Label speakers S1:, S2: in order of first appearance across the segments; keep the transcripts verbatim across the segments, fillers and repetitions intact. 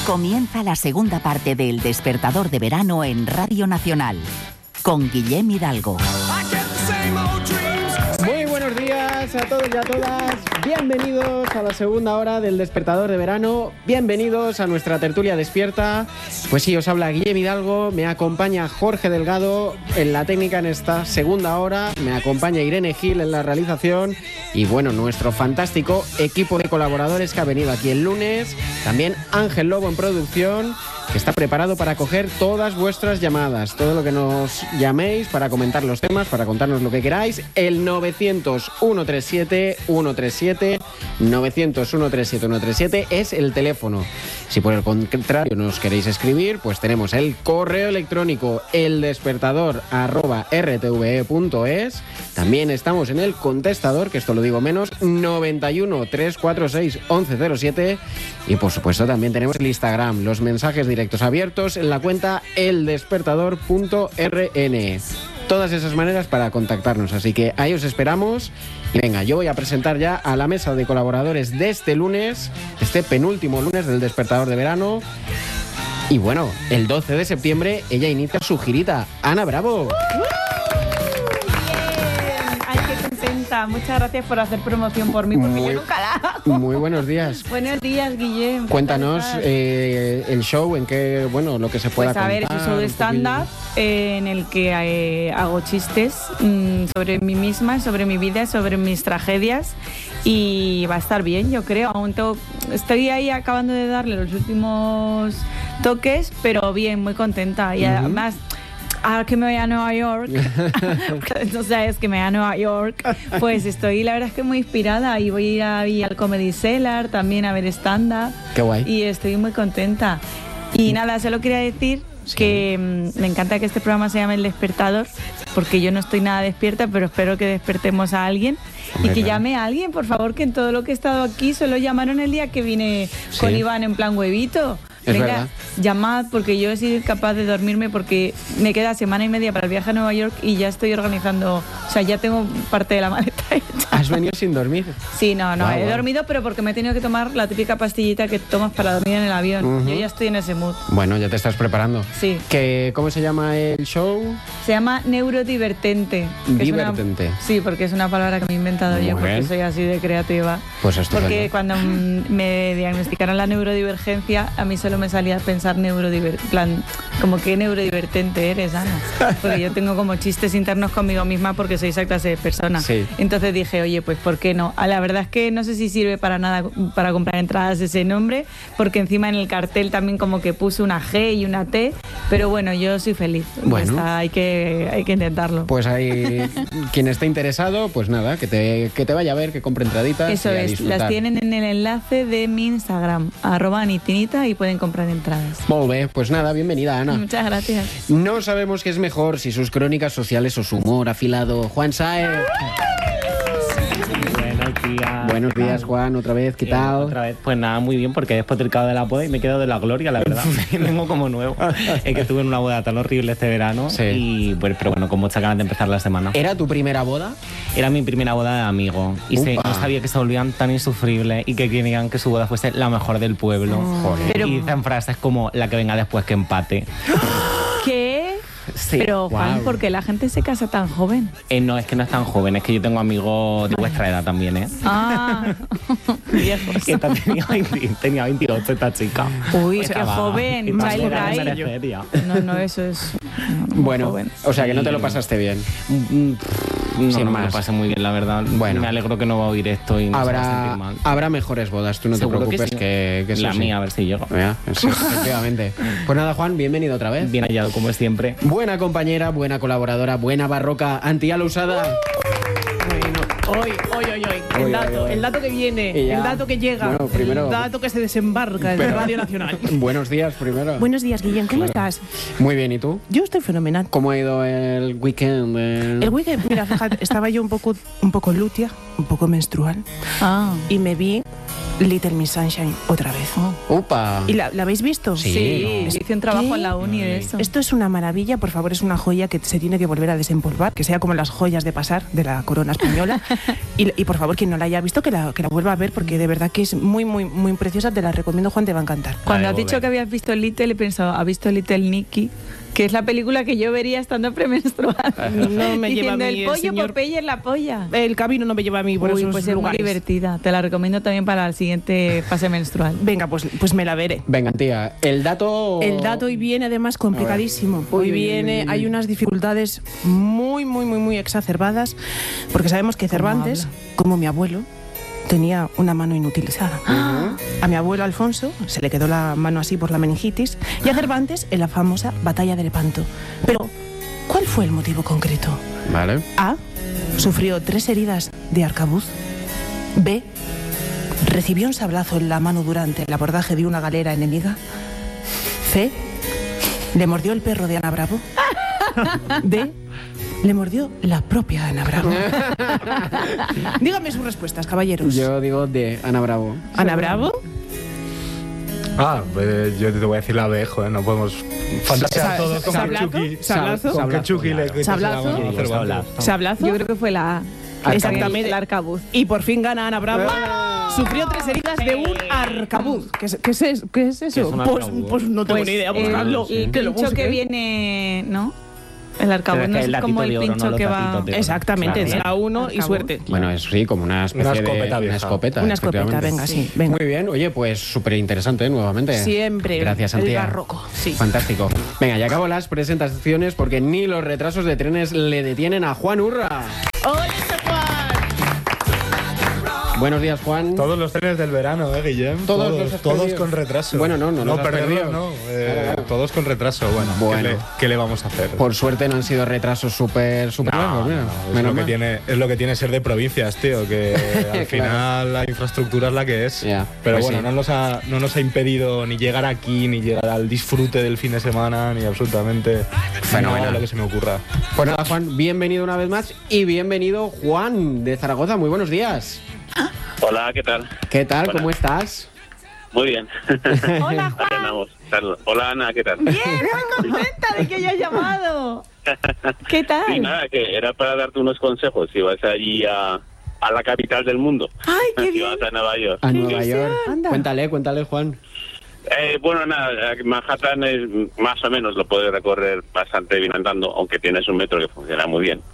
S1: Comienza la segunda parte del Despertador de Verano en Radio Nacional, con Guillem Hidalgo.
S2: Muy buenos días a todos y a todas. Bienvenidos a la segunda hora del Despertador de Verano. Bienvenidos a nuestra tertulia despierta. Pues sí, os habla Guillem Hidalgo. Me acompaña Jorge Delgado en la técnica en esta segunda hora. Me acompaña Irene Gil en la realización. Y bueno, nuestro fantástico equipo de colaboradores que ha venido aquí el lunes. También Ángel Lobo en producción, que está preparado para coger todas vuestras llamadas, todo lo que nos llaméis para comentar los temas, para contarnos lo que queráis. El novecientos, ciento treinta y siete, ciento treinta y siete, novecientos, ciento treinta y siete, ciento treinta y siete es el teléfono. Si por el contrario nos queréis escribir, pues tenemos el correo electrónico eldespertador arroba r t v e punto es. También estamos en el contestador, que esto lo digo menos, noventa y uno, trescientos cuarenta y seis, once cero siete. Y por supuesto también tenemos el Instagram, los mensajes directos abiertos en la cuenta eldespertador punto r n. Todas esas maneras para contactarnos, así que ahí os esperamos. Y venga, yo voy a presentar ya a la mesa de colaboradores de este lunes, este penúltimo lunes del Despertador de Verano. Y bueno, el doce de septiembre ella inicia su girita. Ana Bravo.
S3: Muchas gracias por hacer promoción por mí, porque
S2: muy,
S3: yo nunca la hago.
S2: Muy buenos días.
S3: Buenos días, Guillem.
S2: Cuéntanos eh, el show, en qué, bueno, lo que se pueda
S3: pues a
S2: contar.
S3: Ver, es un show de stand-up eh, en el que eh, hago chistes mmm, sobre mí misma, sobre mi vida, sobre mis tragedias, y va a estar bien, yo creo. Aún tengo, estoy ahí acabando de darle los últimos toques, pero bien, muy contenta. Y uh-huh. además, ahora que me voy a Nueva York, no sabes que me voy a Nueva York, pues estoy, la verdad es que muy inspirada, y voy a ir a, ir al Comedy Cellar también a ver stand-up.
S2: Qué guay.
S3: Y estoy muy contenta. Y nada, solo quería decir sí. que mmm, me encanta que este programa se llame El Despertador, porque yo no estoy nada despierta, pero espero que despertemos a alguien. Hombre, y que claro. llame a alguien, por favor, que en todo lo que he estado aquí solo llamaron el día que vine sí. con Iván en plan huevito.
S2: Es
S3: Venga,
S2: verdad.
S3: llamad, porque yo he sido incapaz de dormirme, porque me queda semana y media para el viaje a Nueva York y ya estoy organizando, o sea, ya tengo parte de la maleta hecha.
S2: ¿Has venido sin dormir?
S3: Sí, no, no,
S2: wow,
S3: he
S2: wow.
S3: dormido, pero porque me he tenido que tomar la típica pastillita que tomas para dormir en el avión. Uh-huh. Yo ya estoy en ese mood.
S2: Bueno, ya te estás preparando.
S3: Sí.
S2: ¿Qué, ¿Cómo se llama el show?
S3: Se llama Neurodivertente.
S2: Divertente.
S3: Una, sí, porque es una palabra que me he inventado
S2: Muy
S3: yo, porque
S2: bien.
S3: soy así de creativa.
S2: Pues estupendo.
S3: Porque cuando me diagnosticaron la neurodivergencia, a mí solo me salía a pensar neurodiver... plan, como que neurodivertente eres, Ana. Porque yo tengo como chistes internos conmigo misma porque soy esa clase de persona.
S2: Sí.
S3: Entonces dije, oye, pues ¿por qué no? La verdad es que no sé si sirve para nada para comprar entradas ese nombre, porque encima en el cartel también como que puse una G y una T, pero bueno, yo soy feliz.
S2: Bueno.
S3: Está, hay, que, hay que intentarlo.
S2: Pues hay quien esté interesado, pues nada, que te, que te vaya a ver, que compre entraditas.
S3: Eso
S2: y a
S3: es,
S2: disfrutar.
S3: Las tienen en el enlace de mi Instagram, arroba anitinita, y pueden comprar entradas.
S2: Muy bien, pues nada, bienvenida, Ana.
S3: Muchas gracias.
S2: No sabemos qué es mejor, si sus crónicas sociales o su humor afilado. Juan Saez.
S4: Buenos días.
S2: Buenos días, Juan, otra vez, ¿qué tal?
S4: Otra vez, pues nada, muy bien, porque he despotricado de la boda y me he quedado de la gloria, la verdad. Vengo como nuevo. Es que estuve en una boda tan horrible este verano.
S2: Sí.
S4: Y pues, pero bueno, con muchas ganas de empezar la semana.
S2: ¿Era tu primera boda?
S4: Era mi primera boda de amigo. Y sé, no sabía que se volvían tan insufribles y que querían que su boda fuese la mejor del pueblo.
S2: Joder.
S3: Pero...
S4: Y dicen frases como la que venga después que empate.
S3: ¿Qué?
S4: Sí.
S3: Pero Juan,
S2: wow.
S3: ¿por qué la gente se casa tan joven?
S4: Eh, no, es que no es tan joven, es que yo tengo amigos de vuestra edad también, ¿eh?
S3: Ah, viejos.
S4: Que esta tenía, veinte, tenía veintiocho esta chica.
S3: Uy,
S4: O
S3: qué
S4: sea, va,
S3: joven,
S4: y más
S3: Child
S4: joven
S3: Bride.
S4: no merecería.
S3: No, no, eso es no,
S2: Bueno,
S3: joven.
S2: o sea que no te lo pasaste bien.
S4: No,
S2: Sin
S4: no
S2: más.
S4: me lo pasé muy bien, la verdad.
S2: Bueno.
S4: Me alegro que no va a oír esto y no se va a
S2: Habrá,
S4: sentir mal.
S2: habrá mejores bodas, tú no te
S4: Seguro
S2: preocupes,
S4: que, sí.
S2: que, que eso
S4: La
S2: sí.
S4: mía, a ver si llego.
S2: Ya, sí, efectivamente. Pues nada, Juan, bienvenido otra vez.
S4: Bien hallado, como es siempre.
S2: Buena compañera, buena colaboradora, buena barroca, antía la usada.
S5: Hoy, hoy, hoy, hoy. El
S2: Hoy,
S5: dato,
S2: hoy, hoy.
S5: el dato que viene,
S2: Y ya.
S5: el dato que llega,
S2: Bueno, primero-
S5: el dato que se desembarca en
S2: Pero-
S5: Radio Nacional.
S2: Buenos días primero.
S5: Buenos días, Guillem, ¿cómo
S2: Claro.
S5: estás?
S2: Muy bien, ¿y tú?
S5: Yo estoy fenomenal.
S2: ¿Cómo ha ido el weekend? eh?
S5: El weekend, mira, fíjate, estaba yo un poco, un poco lútea, un poco menstrual,
S3: Ah,
S5: y me vi Little Miss Sunshine otra vez.
S2: Upa.
S5: ¿Y la, la habéis visto?
S2: Sí.
S3: Sí,
S2: no.
S3: hice un trabajo
S5: ¿Qué?
S3: en la uni de eso.
S5: Esto es una maravilla, por favor, es una joya que se tiene que volver a desempolvar, que sea como las joyas de pasar de la corona española. y, y por favor, quien no la haya visto, que la, que la vuelva a ver, porque de verdad que es muy, muy, muy preciosa, te la recomiendo, Juan, te va a encantar.
S3: Cuando
S4: Ay,
S3: has dicho
S4: joder.
S3: que habías visto Little, he pensado, ¿has visto Little Nicky? Que es la película que yo vería estando premenstrual.
S5: No me lleva a
S3: Diciendo,
S5: mí
S3: el
S5: el
S3: pollo
S5: señor-
S3: Popeye en la polla.
S5: El camino no me lleva a mí por
S3: Uy,
S5: esos
S3: pues es muy
S5: lugares.
S3: divertida. Te la recomiendo también para el siguiente fase menstrual.
S5: Venga, pues, pues me la veré.
S2: Venga, tía, el dato...
S5: El dato hoy viene además complicadísimo.
S2: Uy,
S5: Hoy
S2: uy,
S5: viene,
S2: uy, uy.
S5: hay unas dificultades muy, muy, muy, muy exacerbadas, porque sabemos que Cervantes, como mi abuelo, tenía una mano inutilizada. A mi abuelo Alfonso se le quedó la mano así por la meningitis y a Cervantes en la famosa batalla de Lepanto. Pero, ¿cuál fue el motivo concreto?
S2: Vale.
S5: A. Sufrió tres heridas de arcabuz. B. Recibió un sablazo en la mano durante el abordaje de una galera enemiga. C. Le mordió el perro de Ana Bravo. D. Le mordió la propia Ana Bravo. Dígame sus respuestas, caballeros.
S2: Yo digo de Ana Bravo.
S5: Ana Bravo.
S6: Ah, pues yo te voy a decir la B, joder, no podemos fantasear
S5: Sa-
S6: todos con que
S5: ¿sablazo?
S6: Chucky...
S5: ¿Sablazo?
S6: Con que Chucky le quite la
S5: ¿Sablazo?
S6: mano a
S4: Sí,
S6: Cervantes.
S4: sablazo.
S5: Sablazo.
S3: Yo creo que fue la A.
S5: Exactamente.
S3: El arcabuz.
S5: Y por fin gana Ana Bravo. Sufrió tres heridas de un arcabuz. ¿Qué es, qué es, eso? ¿Qué es eso?
S4: ¿Qué es un
S5: pues,
S4: arcabuz?
S5: pues no tengo
S3: Pues
S5: ni idea,
S3: el,
S5: buscadlo.
S3: el
S5: que lo
S3: pincho
S5: busque.
S3: que viene, ¿no? El arcabuz
S4: Pero es
S3: no
S4: que
S3: es
S4: el
S3: como
S4: latito
S3: el
S4: de oro,
S3: pincho
S4: no los
S3: que va...
S4: latitos de oro.
S5: Exactamente,
S4: Claro.
S5: da uno y
S3: Arcabuz.
S5: suerte.
S2: Bueno, es sí, como una especie
S6: Una escopeta
S2: de... Una
S6: vieja.
S2: escopeta,
S5: Una escopeta,
S2: efectivamente.
S5: venga, sí, venga.
S2: Muy bien, oye, pues súper interesante nuevamente.
S5: Siempre.
S2: Gracias,
S5: el
S2: Antía.
S5: barroco. Sí.
S2: Fantástico. Venga, ya acabo las presentaciones porque ni los retrasos de trenes le detienen a Juan Urra.
S5: ¡Hola, Juan!
S2: Buenos días, Juan.
S6: Todos los trenes del verano, ¿eh, Guillem?
S2: Todos los
S6: todos,
S2: has
S6: todos
S2: perdido.
S6: con retraso.
S2: Bueno, no, no los has
S6: perderlos,
S2: perdido.
S6: no. Eh,
S2: Claro, claro.
S6: Todos con retraso. Bueno,
S2: Bueno.
S6: ¿qué, le, qué le vamos a hacer?
S2: Por suerte no han sido retrasos súper, súper
S6: No,
S2: largos, mira.
S6: no, es,
S2: Menos
S6: lo que
S2: mal.
S6: tiene, es lo que tiene ser de provincias, tío, que al final la infraestructura es la que es.
S2: Ya,
S6: Pero
S2: pues
S6: bueno,
S2: sí.
S6: no, nos ha, no nos ha impedido ni llegar aquí, ni llegar al disfrute del fin de semana, ni absolutamente
S2: Fenomenal.
S6: nada de lo que se me ocurra.
S2: Pues nada, Juan, bienvenido una vez más y bienvenido Juan de Zaragoza. Muy buenos días.
S7: Hola, ¿qué tal?
S2: ¿Qué tal?
S7: Buenas.
S2: ¿Cómo estás?
S7: Muy bien.
S3: Hola,
S7: Aquí
S3: Juan.
S7: andamos. Salud. Hola, Ana, ¿qué tal?
S3: Bien, muy contenta de que hayas llamado. ¿Qué
S7: Sí,
S3: tal?
S7: nada, que era para darte unos consejos. Si vas allí a, a la capital del mundo.
S3: Ay, qué
S7: si
S3: bien.
S7: vas a Nueva York.
S2: A
S7: Sí,
S2: Nueva
S7: sí.
S2: York.
S5: Anda.
S2: Cuéntale, cuéntale, Juan.
S7: Eh, bueno, nada, Manhattan es, más o menos lo puedes recorrer bastante bien andando, aunque tienes un metro que funciona muy bien.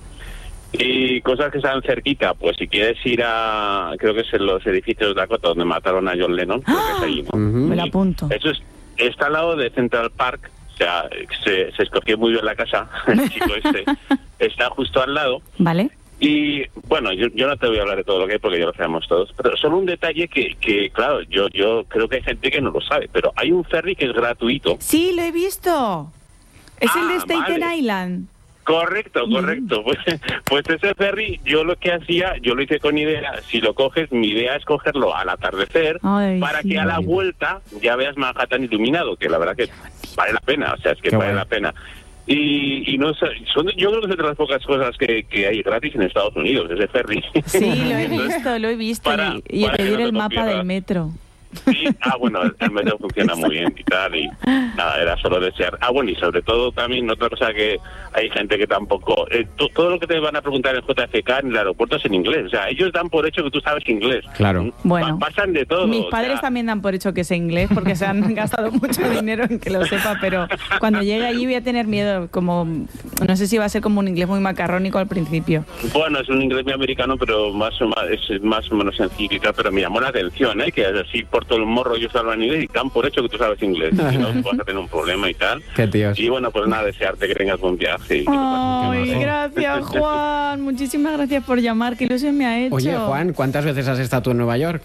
S7: Y cosas que están cerquita, pues si quieres ir a, creo que es en los edificios de Dakota donde mataron a John Lennon, creo que es allí, ¿no?
S2: Ujú.
S3: Me lo apunto.
S7: Eso es, está al lado de Central Park, o sea, se, se escogió muy bien la casa, el chico este, está justo al lado.
S3: ¿Vale?
S7: Y bueno, yo, yo no te voy a hablar de todo lo que hay porque ya lo sabemos todos, pero solo un detalle que, que claro, yo, yo creo que hay gente que no lo sabe, pero hay un ferry que es gratuito.
S3: Sí, lo he visto. Es el de
S7: Ah,
S3: Staten
S7: vale.
S3: Island.
S7: Correcto, correcto. Pues, pues ese ferry, yo lo que hacía, yo lo hice con idea, si lo coges, mi idea es cogerlo al atardecer
S3: Ay,
S7: para
S3: sí.
S7: que a la vuelta ya veas Manhattan iluminado, que la verdad que vale la pena, o sea, es que
S2: Qué
S7: vale
S2: guay.
S7: la pena. Y, y no sé, son, yo creo que es de las pocas cosas que, que hay gratis en Estados Unidos, ese ferry.
S3: Sí, lo he
S7: Entonces,
S3: visto, lo he visto.
S7: para-
S3: y y
S7: para que
S3: pedir
S7: no te
S3: el mapa
S7: confieras.
S3: del metro.
S7: Sí, ah, bueno, el, el metro funciona muy bien y tal, y nada, era solo desear. Ah, bueno, y sobre todo también otra cosa que hay gente que tampoco... Eh, to- todo lo que te van a preguntar en J F K en el aeropuerto es en inglés, o sea, ellos dan por hecho que tú sabes inglés.
S2: Claro.
S3: Bueno,
S7: Pa- pasan de todo.
S3: Mis
S7: o
S3: padres
S7: sea,
S3: también dan por hecho que sé inglés porque se han gastado mucho dinero en que lo sepa, pero cuando llegue allí voy a tener miedo, como no sé si va a ser como un inglés muy macarrónico al principio.
S7: Bueno, es un inglés muy americano, pero más o, más, es más o menos sencillo y tal, pero me llamó la atención, ¿eh? Que así por todo el morro yo salgo en inglés y dan por hecho que tú sabes inglés, si no vas a tener un problema y tal.
S2: Qué tíos.
S7: Y bueno, pues nada, desearte que tengas buen viaje. Y que lo pases
S3: Ay,
S7: bien.
S3: gracias Juan, muchísimas gracias por llamar, que ilusión me ha hecho.
S2: Oye, Juan, ¿cuántas veces has estado tú en Nueva York?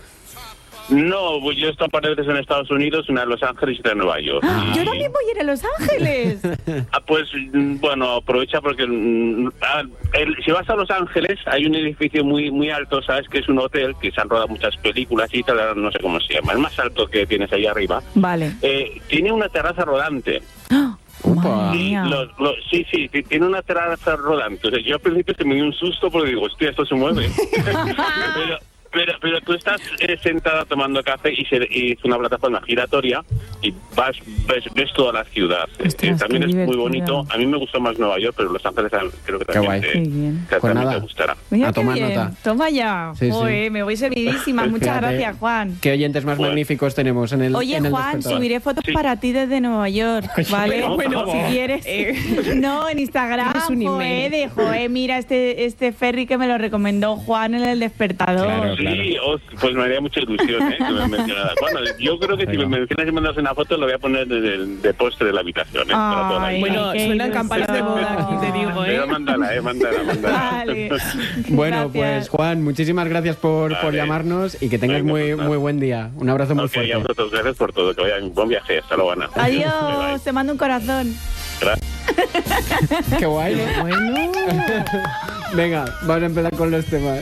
S7: No, pues yo he estado un par de veces en Estados Unidos, una en Los Ángeles y otra en Nueva York.
S3: Ah,
S7: Y-
S3: yo también voy a ir a Los Ángeles.
S7: Ah, pues mm, bueno, aprovecha porque mm, ah, el- si vas a Los Ángeles hay un edificio muy muy alto, sabes que es un hotel que se han rodado muchas películas y tal, no sé cómo se llama, el más alto que tienes ahí arriba.
S3: Vale.
S7: Eh, tiene una terraza rodante.
S3: ¡Ah!
S2: Upa.
S3: Madre
S7: Y
S3: mía.
S7: los- los- sí, sí, sí, tiene una terraza rodante. O sea, yo al principio se me dio un susto porque digo, hostia, esto se mueve. pero, Pero, pero tú estás eh, sentada tomando café y, se, y es una plataforma giratoria y vas ves, ves toda la ciudad.
S3: Ostras,
S7: eh, también es
S3: divertido.
S7: muy bonito. A mí me gustó más Nueva York, pero Los Ángeles creo que
S2: Qué
S7: también,
S2: guay.
S7: te,
S3: Qué bien.
S7: que
S2: Pues
S7: también
S2: nada.
S7: te gustará.
S3: Mira
S2: A
S3: qué
S2: tomar
S3: bien.
S2: nota.
S3: Toma ya.
S2: Sí, sí.
S3: Joder, me voy servidísima.
S2: Pues
S3: Muchas
S2: fíjate,
S3: gracias, Juan.
S2: Qué oyentes más
S7: Bueno.
S2: magníficos tenemos en el
S3: Oye,
S2: en el
S3: Juan,
S2: despertador.
S3: subiré fotos
S7: Sí.
S3: para ti desde Nueva York, ¿vale?
S7: bueno,
S3: Bueno,
S7: bueno.
S3: si quieres. No, en Instagram,
S5: Es un
S3: joder,
S5: email.
S3: de, joder, mira este, este ferry que me lo recomendó Juan en el despertador.
S4: Claro.
S7: Sí, os- pues me haría mucha ilusión, ¿eh? Que me mencionara. Bueno, yo creo que si me mencionas y mandas una foto, lo voy a poner de, de, de postre de la habitación, ¿eh? Para toda la
S3: Ay,
S7: vida.
S5: Bueno,
S3: qué
S5: suenan
S3: ilusión.
S5: campanas de boda aquí, te digo, ¿eh?
S7: Pero mándala, ¿eh? Mándala, mándala.
S3: Vale.
S2: Bueno,
S3: Gracias.
S2: pues Juan, muchísimas gracias por, por
S7: Vale.
S2: llamarnos y que tengas
S7: Venga,
S2: muy,
S7: pues nada.
S2: muy buen día. Un abrazo muy
S7: Ok,
S2: fuerte.
S7: a vosotros, gracias por todo. Que vayan, buen viaje. Hasta luego, Ana.
S3: Adiós, te mando un corazón.
S7: Gracias.
S2: Qué guay, ¿no?
S5: Bueno.
S2: Venga, vamos a empezar con los temas.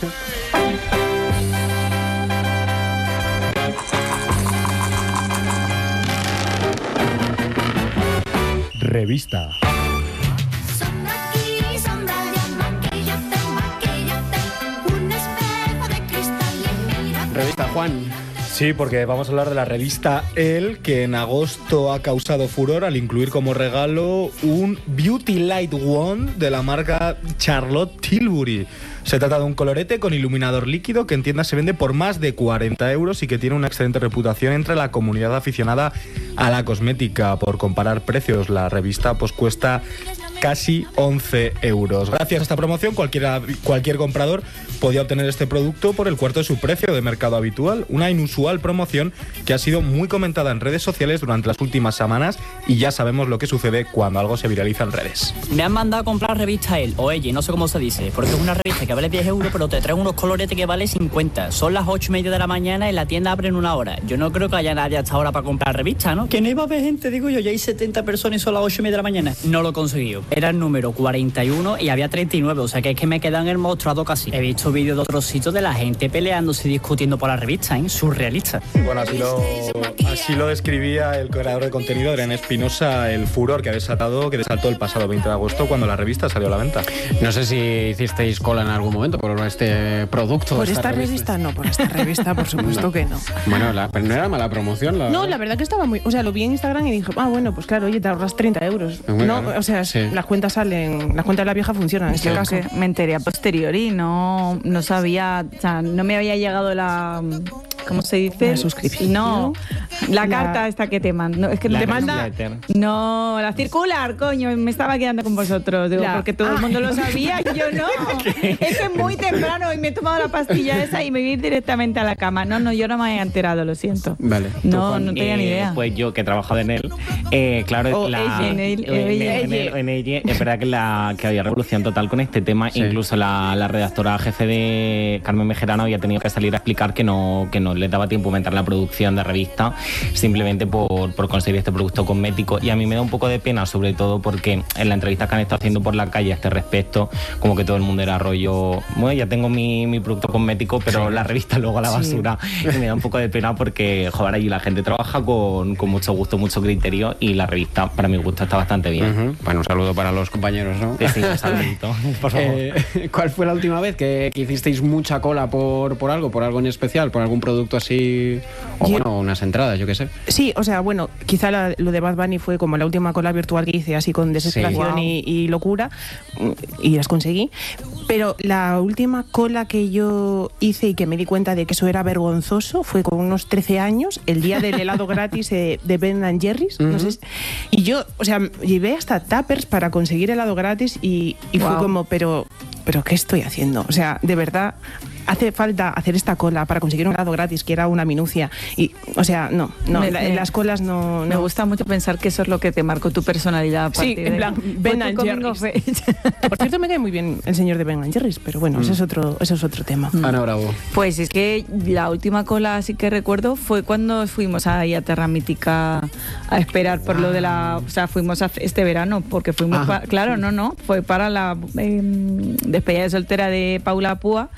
S6: Revista.
S8: Sombra aquí, sombra allá, maquíllate, maquíllate, un espejo de cristal y mira.
S2: Revista Juan.
S6: Sí, porque vamos a hablar de la revista Elle, que en agosto ha causado furor al incluir como regalo un Beauty Light Wand de la marca Charlotte Tilbury. Se trata de un colorete con iluminador líquido que en tiendas se vende por más de cuarenta euros y que tiene una excelente reputación entre la comunidad aficionada a la cosmética. Por comparar precios, la revista pues cuesta casi once euros. Gracias a esta promoción, cualquiera, cualquier comprador podía obtener este producto por el cuarto de su precio de mercado habitual. Una inusual promoción que ha sido muy comentada en redes sociales durante las últimas semanas y ya sabemos lo que sucede cuando algo se viraliza en redes.
S9: Me han mandado a comprar revista él o ella, no sé cómo se dice, porque es una revista que vale diez euros, pero te trae unos coloretes que vale cincuenta. Son las ocho y media de la mañana y la tienda abre en una hora. Yo no creo que haya nadie hasta ahora para comprar revista, ¿no? Que no iba a haber gente, digo yo, ya hay setenta personas y son las ocho y media de la mañana. No lo he conseguido. Era el número cuarenta y uno y había treinta y nueve, o sea que es que me quedan el mostrado casi. He visto vídeos de otros sitios de la gente peleándose y discutiendo por la revista, ¿eh? Surrealista.
S6: Bueno, así lo, así lo describía el creador de contenido, Adrián Espinosa, el furor que ha desatado, que desató el pasado veinte de agosto cuando la revista salió a la venta.
S2: No sé si hicisteis cola en algún momento por este producto.
S5: Por esta revista no, por esta revista por supuesto que no.
S2: Bueno, la- pero no era mala promoción. La
S5: No, la verdad que estaba muy... O sea, lo vi en Instagram y dije, ah, bueno, pues claro, oye, te ahorras treinta euros.
S2: Muy
S5: No,
S2: claro.
S5: o sea,
S2: Sí.
S5: las cuentas salen... Las cuentas de la vieja funcionan en este
S3: Yo
S5: caso.
S3: que me enteré a posteriori, no, no sabía, o sea, no me había llegado la, ¿cómo se dice?
S5: La suscripción.
S3: No, la,
S5: La-
S3: carta esta que te manda. No, es que
S4: La
S3: te manda.
S4: newsletter.
S3: No, la circular, coño, me estaba quedando con vosotros, digo,
S5: La-
S3: porque todo el
S5: Ah.
S3: mundo lo sabía, yo no. Es que es muy temprano y me he tomado la pastilla esa y me voy a ir directamente a la cama. No, no, yo no me había enterado, lo siento.
S2: Vale.
S3: No,
S2: Juan.
S3: no tenía ni
S4: Eh,
S3: idea.
S4: Pues yo, que he trabajado en él, eh, claro,
S3: O
S4: la,
S3: ella, en él,
S4: en,
S3: ella.
S4: en él, en ella, es verdad que, la, que había revolución total con este tema.
S2: Sí.
S4: Incluso la, la redactora jefe de Carmen Mejerano había tenido que salir a explicar que no, que no les daba tiempo aumentar la producción de revista simplemente por, por conseguir este producto cosmético. Y a mí me da un poco de pena, sobre todo porque en la entrevista que han estado haciendo por la calle a este respecto, como que todo el mundo era rollo, bueno, ya tengo mi, mi producto cosmético, pero la revista luego a la basura. Y me da un poco de pena porque, joder, allí la gente trabaja con, con mucho gusto, mucho criterio y la revista, para mi gusto, está bastante bien.
S2: Ujú. Bueno, un saludo para los compañeros, ¿no?
S4: Sí, sí, un saludito, por favor.
S2: Eh, ¿Cuál fue la última vez que, que hicisteis mucha cola por, por algo, por algo en especial, por algún producto así? O
S5: Yo-
S2: bueno, unas entradas, yo qué sé.
S5: Sí, o sea, bueno, quizá la- lo de Bad Bunny fue como la última cola virtual que hice, así con desesperación
S3: Sí.
S5: y, y locura, mm, y las conseguí. Pero la última cola que yo hice y que me di cuenta de que eso era vergonzoso fue con unos trece años, el día del helado gratis eh, de Ben and Jerry's. No sé si- y yo, o sea, llevé hasta tuppers para conseguir helado gratis y, y fue
S3: Guau.
S5: como, pero, pero ¿qué estoy haciendo? O sea, de verdad, hace falta hacer esta cola para conseguir un helado gratis, que era una minucia. Y, o sea, no, no,
S3: Me-
S5: la-
S3: me-
S5: las colas no...
S3: Me
S5: no.
S3: gusta mucho pensar que eso es lo que te marcó tu personalidad. A
S5: Sí,
S3: partir
S5: en
S3: de-
S5: plan,
S3: Fue
S5: Ben
S3: tu
S5: and
S3: coming of
S5: Jerry's.
S3: age.
S5: Por cierto, me cae muy bien el señor de Ben and Jerry's, pero bueno, ese es otro, ese es otro tema.
S2: Ana Bravo.
S3: Pues es que la última cola así que recuerdo fue cuando fuimos ahí a Terra Mítica a esperar por lo de la... O sea, fuimos a- este verano porque fuimos...
S2: Ajá.
S3: pa- claro, no, no, fue para la eh, despedida de soltera de Paula Púa, que estaba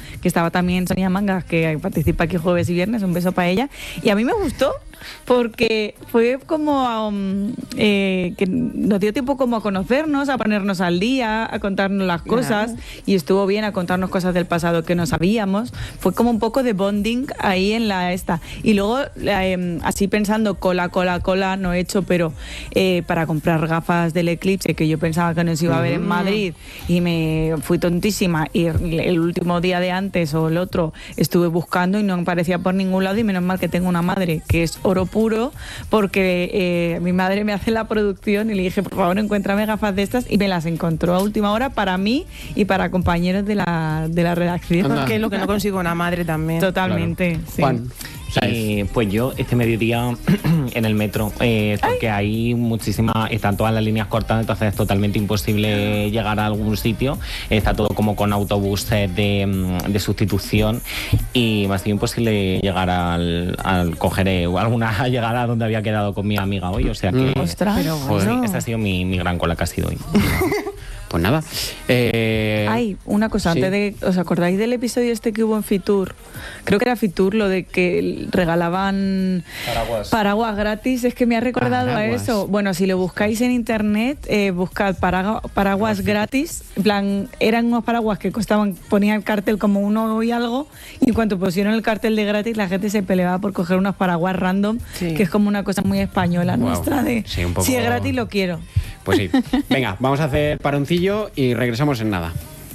S3: estaba también Sonia Mangas, que participa aquí jueves y viernes, un beso para ella. Y a mí me gustó porque fue como um, eh, que nos dio tiempo como a conocernos, a ponernos al día, a contarnos las cosas, claro. Y estuvo bien a contarnos cosas del pasado que no sabíamos. Fue como un poco de bonding ahí en la esta. Y luego, eh, así pensando, cola, cola, cola, no he hecho, pero eh, para comprar gafas del Eclipse, que yo pensaba que no se iba a ver en Madrid, y me fui tontísima, y el último día de antes o el otro estuve buscando y no aparecía por ningún lado, y menos mal que tengo una madre que es oro puro, porque eh, mi madre me hace la producción y le dije, por favor, encuéntrame gafas de estas, y me las encontró a última hora para mí y para compañeros de la, de la redacción.
S5: Anda. Porque es lo que no consigo una madre también.
S3: Totalmente.
S2: Claro.
S3: Sí.
S2: Juan.
S4: Eh, pues yo este mediodía en el metro, eh, porque hay muchísimas, están todas las líneas cortadas, entonces es totalmente imposible llegar a algún sitio, está todo como con autobuses de, de sustitución, y me ha sido imposible llegar al, al coger eh, alguna llegada donde había quedado con mi amiga hoy, o sea que
S3: Mm. Ostras, pero
S4: pues,
S3: bueno.
S4: esta ha sido mi, mi gran cola que ha sido hoy.
S2: Pues nada. Eh...
S3: Ay, una cosa,
S2: sí.
S3: antes de... ¿Os acordáis del episodio este que hubo en Fitur? Creo que era Fitur, lo de que regalaban
S6: Paraguas.
S3: paraguas gratis. Es que me ha recordado
S2: Paraguas.
S3: a eso. Bueno, si lo buscáis en internet, eh, buscad paragu- paraguas gratis. En plan, eran unos paraguas que costaban, ponían el cartel como uno y algo, y en cuanto pusieron el cartel de gratis, la gente se peleaba por coger unos paraguas random,
S5: Sí.
S3: que es como una cosa muy española
S2: Guau.
S3: nuestra de,
S2: Sí, un poco-
S3: si es gratis lo quiero.
S2: Pues sí. Venga, vamos a hacer paroncillo y regresamos en nada.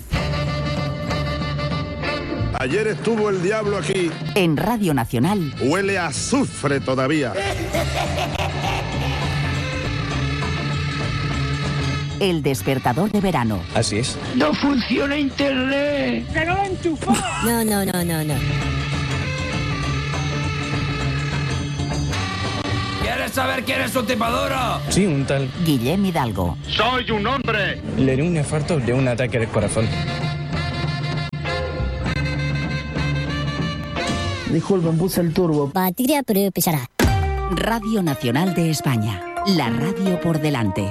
S10: Ayer estuvo el diablo aquí.
S1: En Radio Nacional,
S10: Huele a azufre todavía.
S1: El despertador de verano.
S6: Así es.
S11: No funciona internet. ¡Que no lo enchufó!
S12: No, no, no, no, no.
S11: ¿Quieres saber quién es su tipadora?
S6: Sí, un tal.
S1: Guillem Hidalgo.
S10: ¡Soy un hombre!
S6: Le dio un infarto de un ataque del corazón.
S11: Disculpen, puse el turbo.
S12: Batería pero pesará.
S1: Radio Nacional de España. La radio por delante.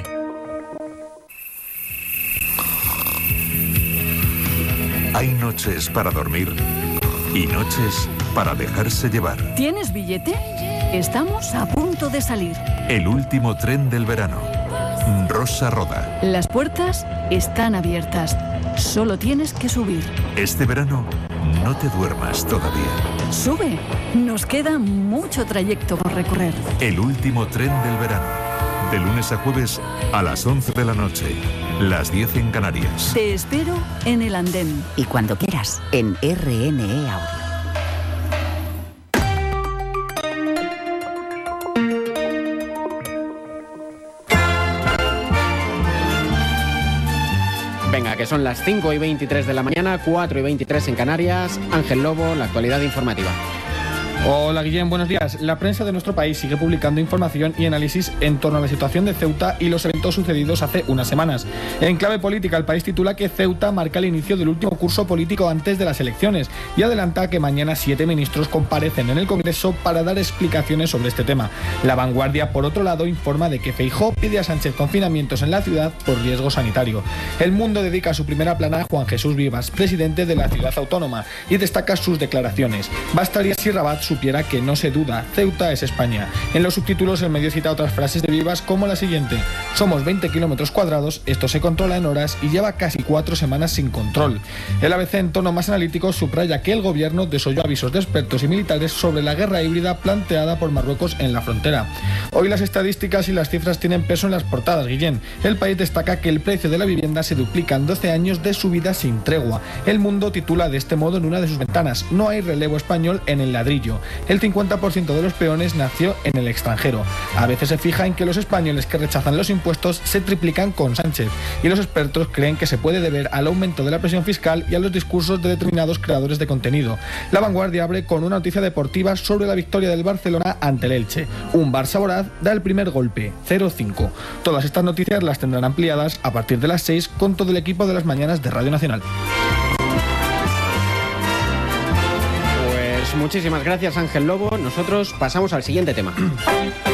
S13: Hay noches para dormir y noches para dejarse llevar.
S14: ¿Tienes billete? Estamos a punto de salir.
S13: El último tren del verano. Rosa Roda.
S14: Las puertas están abiertas. Solo tienes que subir.
S13: Este verano no te duermas todavía.
S14: Sube. Nos queda mucho trayecto por recorrer.
S13: El último tren del verano. De lunes a jueves a las once de la noche. Las diez en Canarias.
S14: Te espero en el andén.
S1: Y cuando quieras, en R N E Audio.
S2: Venga, que son las cinco y veintitrés de la mañana, cuatro y veintitrés en Canarias. Ángel Lobo, la actualidad informativa.
S15: Hola Guillem, buenos días. La prensa de nuestro país sigue publicando información y análisis en torno a la situación de Ceuta y los eventos sucedidos hace unas semanas. En clave política, el país titula que Ceuta marca el inicio del último curso político antes de las elecciones y adelanta que mañana siete ministros comparecen en el Congreso para dar explicaciones sobre este tema. La Vanguardia, por otro lado, informa de que Feijóo pide a Sánchez confinamientos en la ciudad por riesgo sanitario. El Mundo dedica su primera plana a Juan Jesús Vivas, presidente de la ciudad autónoma, y destaca sus declaraciones. Bastaría si Rabat supiera que no se duda, Ceuta es España. En los subtítulos el medio cita otras frases de Vivas como la siguiente: somos veinte kilómetros cuadrados, esto se controla en horas y lleva casi cuatro semanas sin control. El A B C, en tono más analítico, subraya que el gobierno desoyó avisos de expertos y militares sobre la guerra híbrida planteada por Marruecos en la frontera. Hoy las estadísticas y las cifras tienen peso en las portadas, Guillén. El País destaca que el precio de la vivienda se duplica en doce años de subida sin tregua. El Mundo titula de este modo en una de sus ventanas: no hay relevo español en el ladrillo. El cincuenta por ciento de los peones nació en el extranjero. A veces se fija en que los españoles que rechazan los impuestos se triplican con Sánchez, y los expertos creen que se puede deber al aumento de la presión fiscal y a los discursos de determinados creadores de contenido. La Vanguardia abre con una noticia deportiva sobre la victoria del Barcelona ante el Elche. Un Barça voraz da el primer golpe, cero cinco. Todas estas noticias las tendrán ampliadas a partir de las seis con todo el equipo de las mañanas de Radio Nacional.
S2: Muchísimas gracias, Ángel Lobo. Nosotros pasamos al siguiente tema.